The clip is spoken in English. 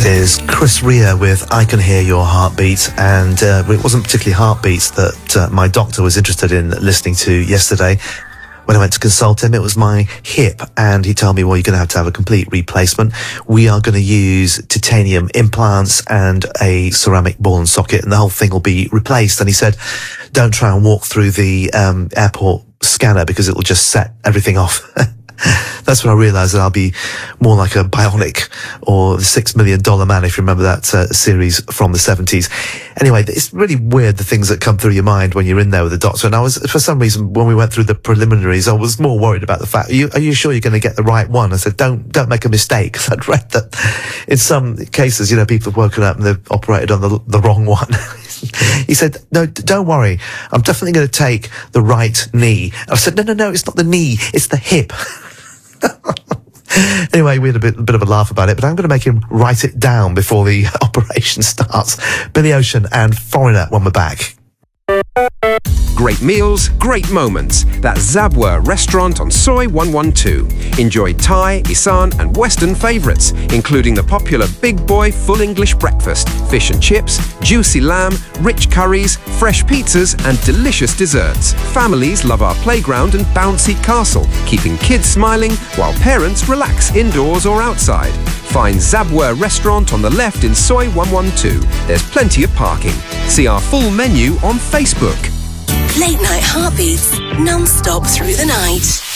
That is Chris Rea with I Can Hear Your Heartbeat, and it wasn't particularly heartbeats that my doctor was interested in listening to yesterday. When I went to consult him, it was my hip, and he told me, well, you're going to have a complete replacement. We are going to use titanium implants and a ceramic ball and socket, and the whole thing will be replaced. And he said, don't try and walk through the airport scanner because it will just set everything off. That's when I realised that I'll be more like a bionic or the $6 Million Man, if you remember that series from the 70s. Anyway, it's really weird, the things that come through your mind when you're in there with the doctor. And I was, for some reason, when we went through the preliminaries, I was more worried about the fact, are you sure you're going to get the right one? I said, don't make a mistake. Because I'd read that in some cases, people have woken up and they've operated on the wrong one. He said, no, don't worry. I'm definitely going to take the right knee. I said, no, it's not the knee, it's the hip. Anyway, we had a bit of a laugh about it, but I'm going to make him write it down before the operation starts. Billy Ocean and Foreigner when we're back. Great meals, great moments. That's Zabwa Restaurant on Soi 112. Enjoy Thai, Isan and Western favourites, including the popular Big Boy Full English Breakfast, fish and chips, juicy lamb, rich curries, fresh pizzas and delicious desserts. Families love our playground and bouncy castle, keeping kids smiling while parents relax indoors or outside. Find Zabwa Restaurant on the left in Soi 112. There's plenty of parking. See our full menu on Facebook. Late night heartbeats, non-stop through the night.